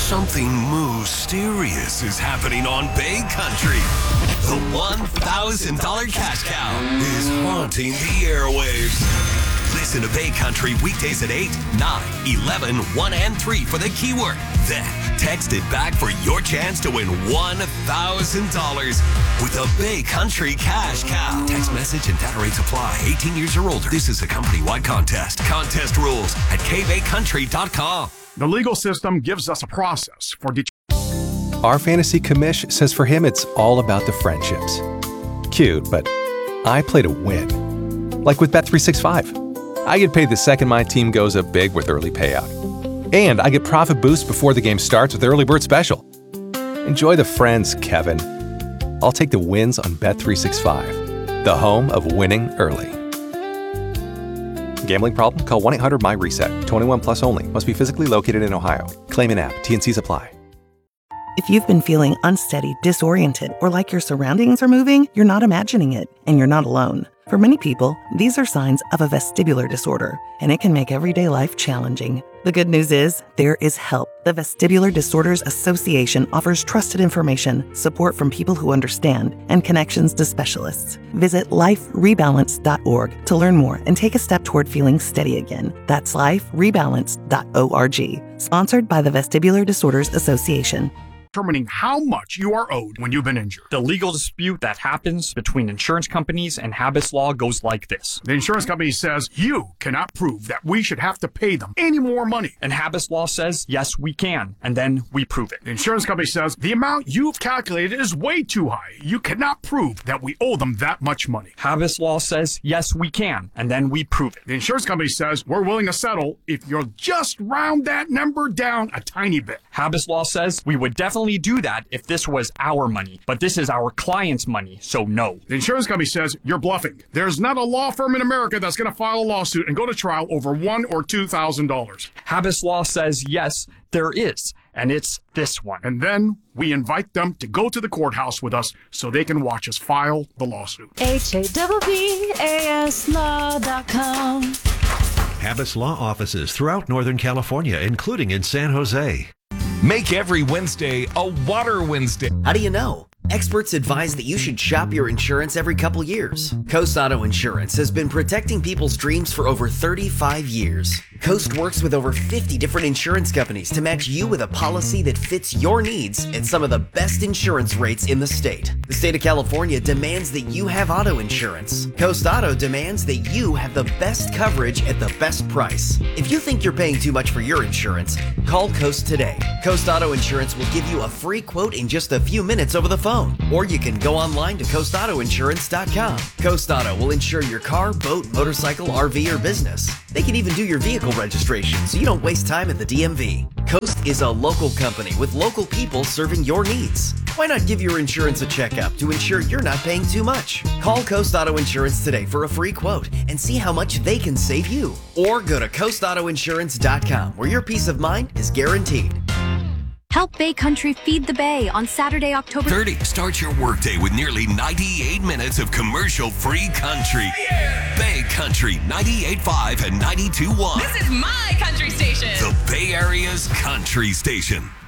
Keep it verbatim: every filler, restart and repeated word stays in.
Something mysterious is happening on Bay Country. The one thousand dollars Cash Cow is haunting the airwaves. Listen to Bay Country weekdays at eight, nine, eleven, one, and three for the keyword. Then text it back for your chance to win one thousand dollars with a Bay Country Cash Cow. Text message and data rates apply. eighteen years or older. This is a company-wide contest. Contest rules at k bay country dot com. The legal system gives us a process for determining. Our fantasy commish says for him it's all about the friendships. Cute, but I play to win. Like with Bet three sixty-five. I get paid the second my team goes up big with early payout. And I get profit boost before the game starts with Early Bird Special. Enjoy the friends, Kevin. I'll take the wins on Bet three sixty-five, the home of winning early. Gambling problem? Call one eight hundred M Y reset. twenty-one plus only. Must be physically located in Ohio. Claim in app. T N Cs apply. If you've been feeling unsteady, disoriented, or like your surroundings are moving, you're not imagining it, and you're not alone. For many people, these are signs of a vestibular disorder, and it can make everyday life challenging. The good news is, there is help. The Vestibular Disorders Association offers trusted information, support from people who understand, and connections to specialists. Visit life rebalance dot org to learn more and take a step toward feeling steady again. That's life rebalance dot org. Sponsored by the Vestibular Disorders Association. Determining how much you are owed when you've been injured. The legal dispute that happens between insurance companies and Habas Law goes like this. The insurance company says you cannot prove that we should have to pay them any more money. And Habas Law says, yes, we can. And then we prove it. The insurance company says the amount you've calculated is way too high. You cannot prove that we owe them that much money. Habas Law says, yes, we can. And then we prove it. The insurance company says we're willing to settle if you'll just round that number down a tiny bit. Habas Law says we would definitely do that if this was our money, but this is our client's money, so no. The insurance company says you're bluffing. There's not a law firm in America that's going to file a lawsuit and go to trial over one or two thousand dollars. Habas Law says yes, there is, and it's this one. And then we invite them to go to the courthouse with us so they can watch us file the lawsuit. H A B B A S law dot com. Habas Law offices throughout Northern California, including in San Jose. Make every Wednesday a Water Wednesday. How do you know? Experts advise that you should shop your insurance every couple years. Coast Auto Insurance has been protecting people's dreams for over thirty-five years. Coast works with over fifty different insurance companies to match you with a policy that fits your needs at some of the best insurance rates in the state. The state of California demands that you have auto insurance. Coast Auto demands that you have the best coverage at the best price. If you think you're paying too much for your insurance, call Coast today. Coast Auto Insurance will give you a free quote in just a few minutes over the phone. Or you can go online to coast auto insurance dot com. Coast Auto will insure your car, boat, motorcycle, R V, or business. They can even do your vehicle registration so you don't waste time at the D M V. Coast is a local company with local people serving your needs. Why not give your insurance a checkup to ensure you're not paying too much? Call Coast Auto Insurance today for a free quote and see how much they can save you. Or go to coast auto insurance dot com where your peace of mind is guaranteed. Help Bay Country feed the Bay on Saturday, October thirtieth. Start your workday with nearly ninety-eight minutes of commercial-free country. Yeah. Bay Country ninety-eight point five and ninety-two point one. This is my country station. The Bay Area's country station.